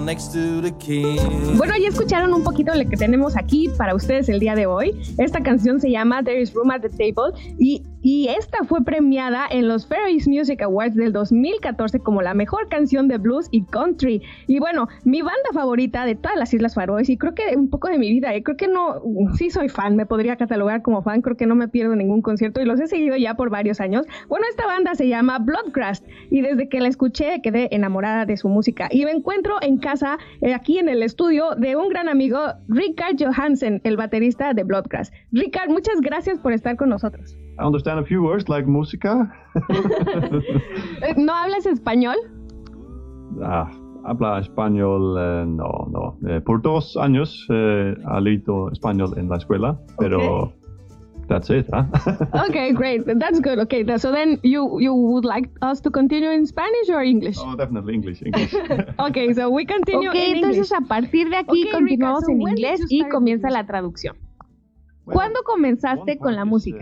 next to the king. Bueno, ya escucharon un poquito lo que tenemos aquí para ustedes el día de hoy. Esta canción se llama There is Room at the Table y esta fue premiada en los Ferris Music Awards del 2014 como la mejor canción de blues y country. Y bueno, mi banda favorita de todas las Islas Faroes, y creo que un poco de mi vida, creo que no, sí soy fan, me podría catalogar como fan, creo que no me pierdo ningún concierto y los he seguido ya por varios años. Bueno, esta banda se llama Bloodgrass y desde que la escuché quedé enamorada de su música y me encuentro en casa, aquí en el estudio de un gran amigo, Richard Johansen, el baterista de Bloodgrass. Richard, muchas gracias por estar con nosotros. I understand a few words like música. ¿No hablas español? Habla español, no. Por 2 años he leído español en la escuela, pero that's it, huh? Okay, great. That's good. Okay, so then you would like us to continue in Spanish or English? Oh, definitely English. Okay, so we continue in English. Entonces a partir de aquí continuamos Rika, en inglés y comienza la traducción. ¿Cuándo comenzaste con la música?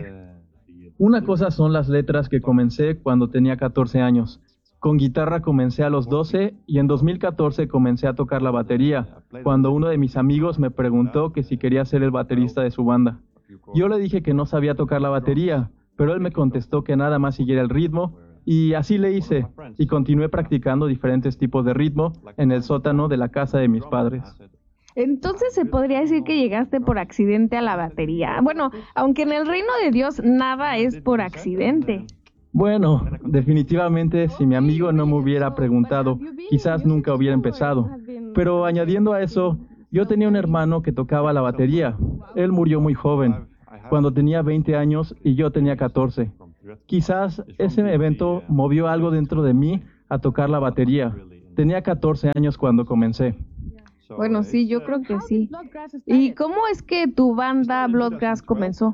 Una cosa son las letras que comencé cuando tenía 14 años. Con guitarra comencé a los 12 y en 2014 comencé a tocar la batería, cuando uno de mis amigos me preguntó que si quería ser el baterista de su banda. Yo le dije que no sabía tocar la batería, pero él me contestó que nada más siguiera el ritmo, y así le hice, y continué practicando diferentes tipos de ritmo en el sótano de la casa de mis padres. Entonces se podría decir que llegaste por accidente a la batería. Bueno, aunque en el reino de Dios nada es por accidente. Bueno, definitivamente si mi amigo no me hubiera preguntado, quizás nunca hubiera empezado. Pero añadiendo a eso, yo tenía un hermano que tocaba la batería. Él murió muy joven, cuando tenía 20 años y yo tenía 14. Quizás ese evento movió algo dentro de mí a tocar la batería. Tenía 14 años cuando comencé. Bueno, sí, yo creo que sí. ¿Y cómo es que tu banda Bloodgrass comenzó?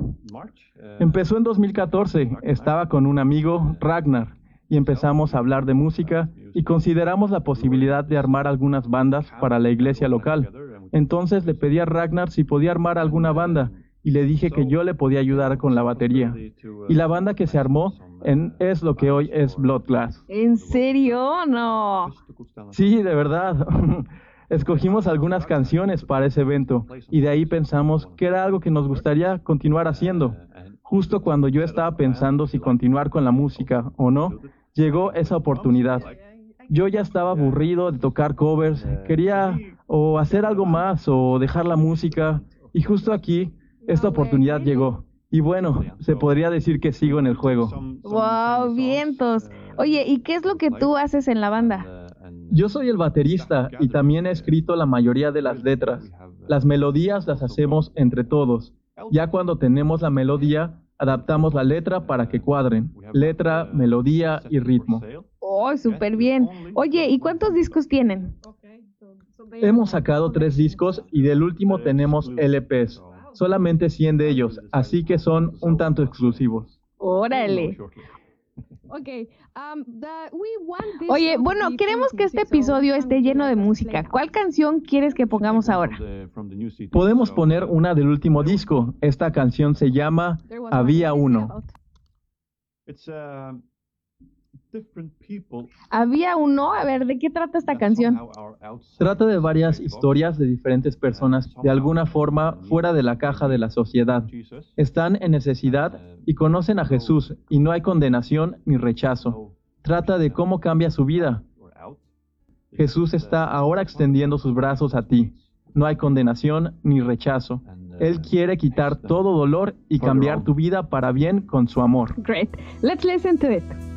Empezó en 2014. Estaba con un amigo, Ragnar, y empezamos a hablar de música y consideramos la posibilidad de armar algunas bandas para la iglesia local. Entonces le pedí a Ragnar si podía armar alguna banda y le dije que yo le podía ayudar con la batería. Y la banda que se armó es lo que hoy es Bloodgrass. ¿En serio? No. Sí, de verdad. Escogimos algunas canciones para ese evento y de ahí pensamos que era algo que nos gustaría continuar haciendo. Justo cuando yo estaba pensando si continuar con la música o no, llegó esa oportunidad. Yo ya estaba aburrido de tocar covers, quería o hacer algo más o dejar la música y justo aquí esta oportunidad llegó. Y bueno, se podría decir que sigo en el juego. ¡Wow! ¡Vientos! Oye, ¿y qué es lo que tú haces en la banda? Yo soy el baterista y también he escrito la mayoría de las letras. Las melodías las hacemos entre todos. Ya cuando tenemos la melodía, adaptamos la letra para que cuadren. Letra, melodía y ritmo. ¡Oh, súper bien! Oye, ¿y cuántos discos tienen? Hemos sacado 3 discos y del último tenemos LPs. Solamente 100 de ellos, así que son un tanto exclusivos. ¡Órale! Oye, bueno, queremos que este episodio esté lleno de música. ¿Cuál canción quieres que pongamos ahora? Podemos poner una del último disco. Esta canción se llama Había Uno. Había uno, a ver, ¿de qué trata esta canción? Trata de varias historias de diferentes personas, de alguna forma fuera de la caja de la sociedad. Están en necesidad y conocen a Jesús, y no hay condenación ni rechazo. Trata de cómo cambia su vida. Jesús está ahora extendiendo sus brazos a ti. No hay condenación ni rechazo. Él quiere quitar todo dolor y cambiar tu vida para bien con su amor. Great. Let's listen to it.